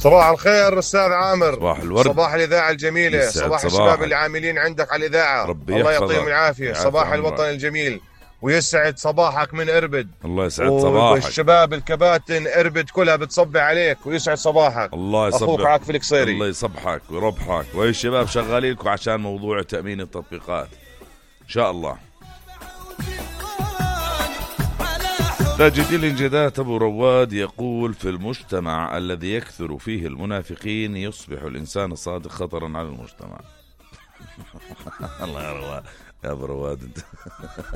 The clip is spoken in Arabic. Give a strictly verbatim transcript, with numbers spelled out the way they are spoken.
صباح الخير أستاذ عامر. صباح الورد. صباح الإذاعة الجميلة. صباح الشباب اللي عاملين عندك على الإذاعة. ربي الله يحفظك. يعطيهم العافية. صباح الوطن الجميل ويسعد صباحك من إربد. الله يسعد صباحك. والشباب الكباتن إربد كلها بتصبح عليك ويسعد صباحك. الله يصبح. أخوك عاكف القصيري. الله يصبحك ويربحك. وهي الشباب شغالين لكم عشان موضوع تأمين التطبيقات إن شاء الله. تاج الانجدات أبو رواد يقول: في المجتمع الذي يكثر فيه المنافقين يصبح الإنسان الصادق خطرا على المجتمع. الله يا رواد يا أبو رواد.